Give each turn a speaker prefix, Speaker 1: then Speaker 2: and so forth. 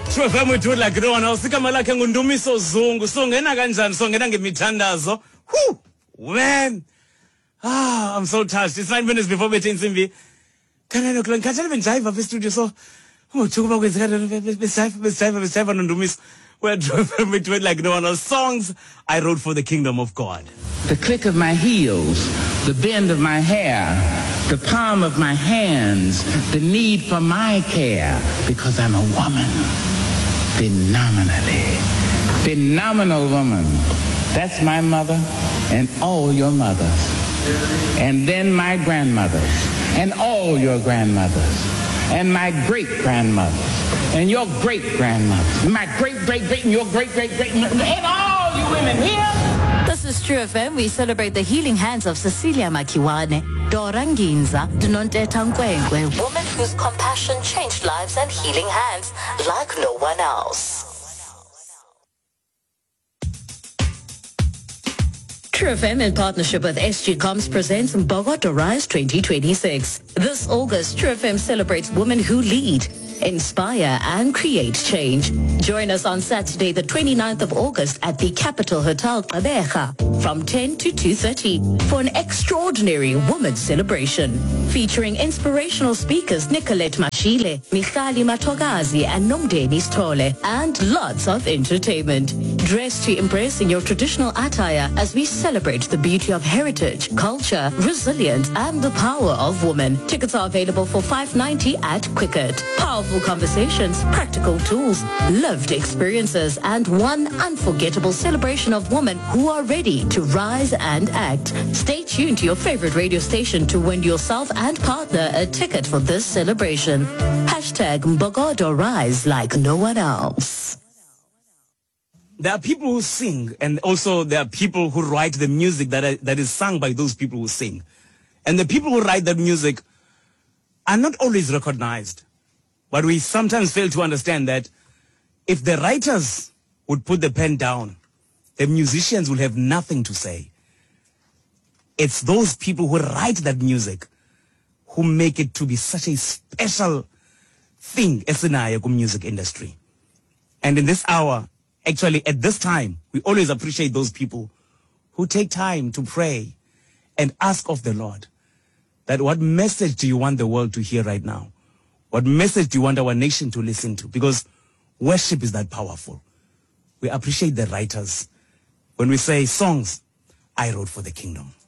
Speaker 1: True FM with like no one else. Igama lakhe nguNdumiso Zungu. So ngena kanjani? So ngena ngemithandazo. Man. I'm so touched. It's 9 minutes before we insimbi. Can I can't even drive up the studio so talk about with Ndumiso. We're driving between like no one else. Songs I wrote for the kingdom of God.
Speaker 2: The click of my heels, the bend of my hair, the palm of my hands, the need for my care, because I'm a woman. Phenomenal woman. That's my mother and all your mothers. And then my grandmothers and all your grandmothers. And my great-grandmothers and your great-grandmothers. My great-great-great and your great-great-great and all you women here.
Speaker 3: This is True FM. We celebrate the healing hands of Cecilia Makiwane, Dora Nginza, Dinonteta Nkwenkwe, women whose compassion changed lives and healing hands like no one else. True FM in partnership with SG Coms presents Bogota Rise 2026. This August, True FM celebrates women who lead, inspire and create change. Join us on Saturday, the 29th of August at the Capitol Hotel Qabeja from 10 to 2:30 for an extraordinary women's celebration featuring inspirational speakers Nicolette Mashile, Michali Matogazi and Nomdeni Stole, and lots of entertainment. Dress to impress in your traditional attire as we celebrate the beauty of heritage, culture, resilience and the power of women. Tickets are available for $5.90 at Quicket. Powerful conversations, practical tools, lived experiences, and one unforgettable celebration of women who are ready to rise and act. Stay tuned to your favorite radio station to win yourself and partner a ticket for this celebration. Hashtag Mbogodo Rise like no one else.
Speaker 1: There are people who sing, and also there are people who write the music that is sung by those people who sing. And the people who write that music are not always recognized. But we sometimes fail to understand that if the writers would put the pen down, the musicians will have nothing to say. It's those people who write that music who make it to be such a special thing as in the music industry. And in this hour, actually at this time, we always appreciate those people who take time to pray and ask of the Lord that what message do you want the world to hear right now? What message do you want our nation to listen to? Because worship is that powerful. We appreciate the writers when we say songs I wrote for the kingdom.